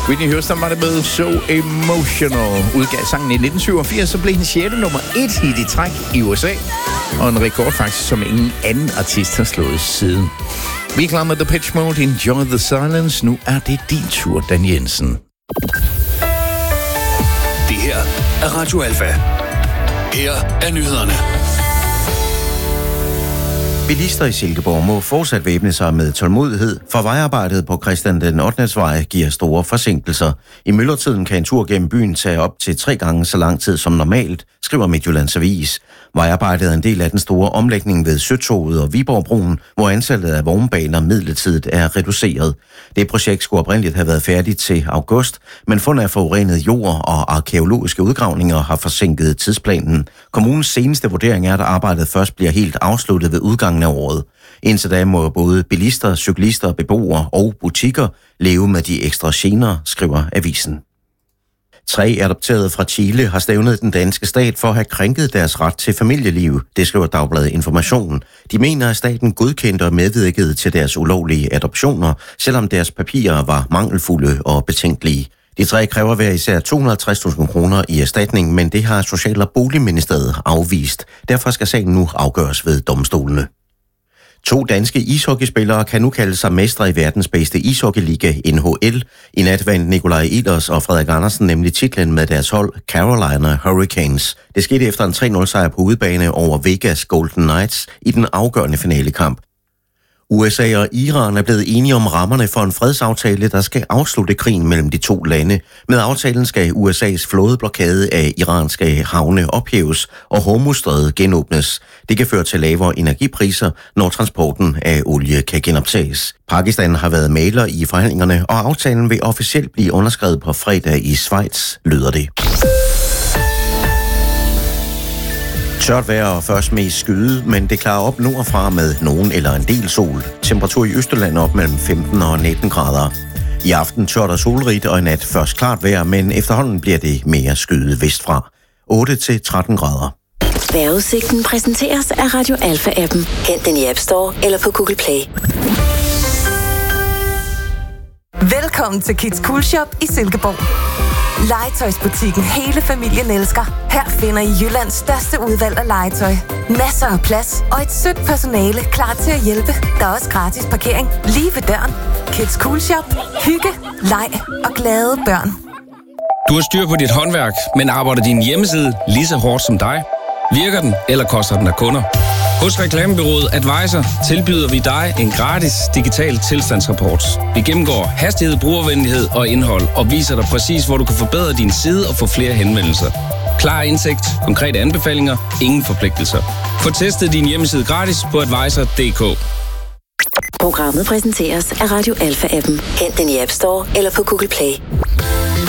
Whitney Houston var det med So Emotional. Udgav sangen i 1987, så blev den 6. nummer 1 hit i træk i USA. Og en rekord faktisk, som ingen anden artist har slået siden. Vi er klar med The Pitch Mode. Enjoy the silence. Nu er det din tur, Dan Jensen. Det her er Radio Alfa. Her er nyhederne. Bilister i Silkeborg må fortsat væbne sig med tålmodighed, for vejarbejdet på Christian den 8. Vej giver store forsinkelser. I myldretiden kan en tur gennem byen tage op til 3 gange så lang tid som normalt, skriver Midtjyllands Avis. Vejarbejdet er en del af den store omlægning ved Søtoget og Viborgbroen, hvor antallet af vognbaner midlertidigt er reduceret. Det projekt skulle oprindeligt have været færdigt til august, men fund af forurenet jord og arkæologiske udgravninger har forsinket tidsplanen. Kommunens seneste vurdering er, at arbejdet først bliver helt afsluttet ved udgangen af året. Indtil da må både bilister, cyklister, beboere og butikker leve med de ekstra gener, skriver avisen. 3 adopterede fra Chile har stævnet den danske stat for at have krænket deres ret til familieliv, det skriver Dagbladet Information. De mener, at staten godkendte og medvirkede til deres ulovlige adoptioner, selvom deres papirer var mangelfulde og betænkelige. De 3 kræver hver især 250.000 kroner i erstatning, men det har Social- og Boligministeriet afvist. Derfor skal sagen nu afgøres ved domstolene. 2 danske ishockeyspillere kan nu kalde sig mestre i verdens bedste ishockeyliga, NHL. I nat vandt Nikolaj Ehlers og Frederik Andersen nemlig titlen med deres hold Carolina Hurricanes. Det skete efter en 3-0 sejr på udebane over Vegas Golden Knights i den afgørende finalekamp. USA og Iran er blevet enige om rammerne for en fredsaftale, der skal afslutte krigen mellem de 2 lande. Med aftalen skal USA's flådeblokade af iranske havne ophæves og Hormuzstrædet genåbnes. Det kan føre til lavere energipriser, når transporten af olie kan genoptages. Pakistan har været mægler i forhandlingerne, og aftalen vil officielt blive underskrevet på fredag i Schweiz, lyder det. Tørt vejr og først mest skyde, men det klarer op nordfra med nogen eller en del sol. Temperatur i Østjylland op mellem 15 og 19 grader. I aften tørt og solrigt, og i nat først klart vejr, men efterhånden bliver det mere skyde vestfra. 8-13 grader. Vejrudsigten præsenteres af Radio Alfa-appen. Hent den i App Store eller på Google Play. Velkommen til Kids Cool Shop i Silkeborg. Legetøjsbutikken hele familien elsker. Her finder I Jyllands største udvalg af legetøj. Masser af plads og et sødt personale klar til at hjælpe. Der er også gratis parkering lige ved døren. Kids Cool Shop. Hygge, leg og glade børn. Du har styr på dit håndværk, men arbejder din hjemmeside lige så hårdt som dig? Virker den, eller koster den af kunder? Hos reklamebureauet Advisor tilbyder vi dig en gratis digital tilstandsrapport. Vi gennemgår hastighed, brugervenlighed og indhold og viser dig præcis, hvor du kan forbedre din side og få flere henvendelser. Klar indsigt, konkrete anbefalinger, ingen forpligtelser. Få testet din hjemmeside gratis på advisor.dk. Programmet præsenteres af Radio Alfa-appen. Hent den i App Store eller på Google Play.